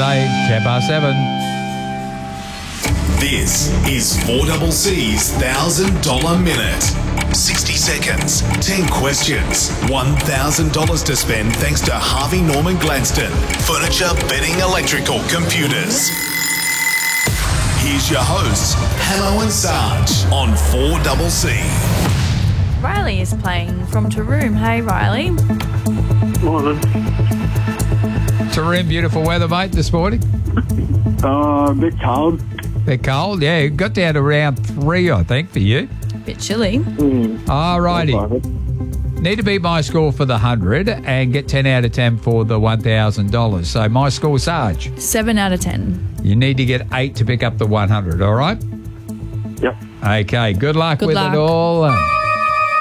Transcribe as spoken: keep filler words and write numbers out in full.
today, ten past seven. This is four C C's one thousand dollars Minute. sixty seconds, ten questions, one thousand dollars to spend thanks to Harvey Norman Gladstone. Furniture, bedding, electrical, computers. Here's your hosts, Hamo and Sarge, on four C C. Riley is playing from Taroom. Hey, Riley. Morning. Taroom, beautiful weather, mate, this morning. Uh, a bit cold. Bit cold, yeah. It got down to around three, I think, for you. Bit chilly. Mm. All righty. Need to beat my score for the one hundred and get ten out of ten for the one thousand dollars. So my score, Sarge. seven out of ten. You need to get eight to pick up the one hundred, all right? Yep. Okay, good luck Good with luck. it all.